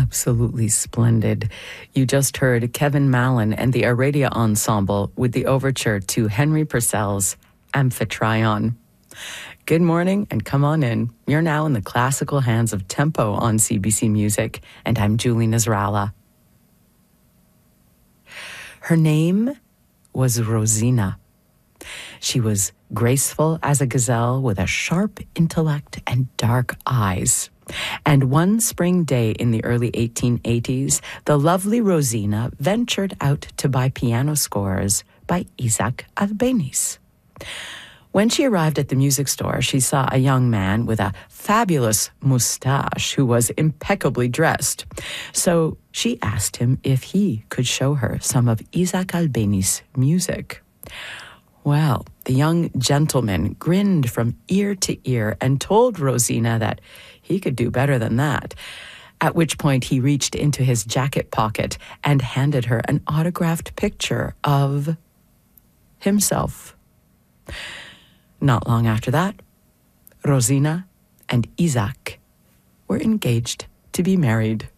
Absolutely splendid. You just heard Kevin Mallon and the Aradia Ensemble with the overture to Henry Purcell's Amphitryon. Good morning and come on in. You're now in the classical hands of Tempo on CBC Music, and I'm Julie Nasrallah. Her name was Rosina. She was graceful as a gazelle with a sharp intellect and dark eyes. And one spring day in the early 1880s, the lovely Rosina ventured out to buy piano scores by Isaac Albéniz. When she arrived at the music store, she saw a young man with a fabulous moustache who was impeccably dressed. So she asked him if he could show her some of Isaac Albéniz's music. Well, the young gentleman grinned from ear to ear and told Rosina that he could do better than that, at which point he reached into his jacket pocket and handed her an autographed picture of himself. Not long after that, Rosina and Isaac were engaged to be married.